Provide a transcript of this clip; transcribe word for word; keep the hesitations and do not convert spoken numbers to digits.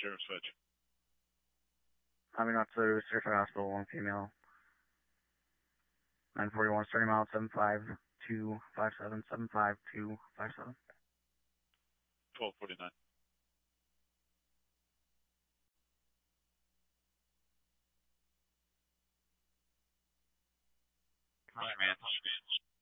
Sheriff Switch. I'm not to Certified Hospital, one female. nine forty-one, starting mile seven five two five seven, seven five two five seven. twelve forty-nine. Hi, man. Hi, man.